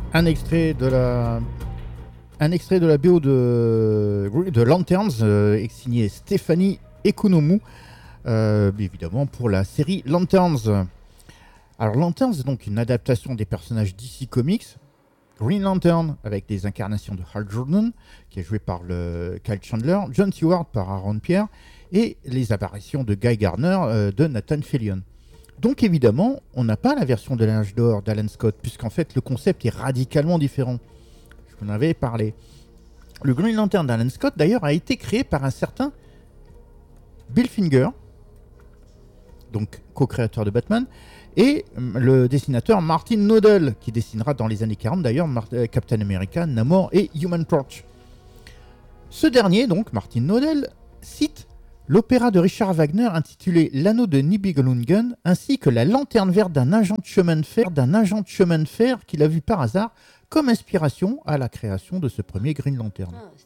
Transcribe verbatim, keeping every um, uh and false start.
Un extrait de la, un extrait de la B O de, de Lanterns, euh, signé Stéphanie Economou, euh, évidemment pour la série Lanterns. Alors Lanterns est donc une adaptation des personnages D C Comics. Green Lantern avec des incarnations de Hal Jordan, qui est joué par le Kyle Chandler, John Stewart par Aaron Pierre, et les apparitions de Guy Gardner euh, de Nathan Fillion. Donc évidemment, on n'a pas la version de l'âge d'or d'Alan Scott, puisqu'en fait le concept est radicalement différent. Je vous en avais parlé. Le Green Lantern d'Alan Scott, d'ailleurs, a été créé par un certain Bill Finger, donc co-créateur de Batman, et le dessinateur Martin Nodell, qui dessinera dans les années quarante d'ailleurs Mar- Captain America, Namor et Human Torch. Ce dernier, donc Martin Nodell, cite l'opéra de Richard Wagner intitulé L'anneau de Nibelungen, ainsi que la lanterne verte d'un agent de chemin de fer, d'un agent de chemin de fer qu'il a vu par hasard comme inspiration à la création de ce premier Green Lantern. Ah,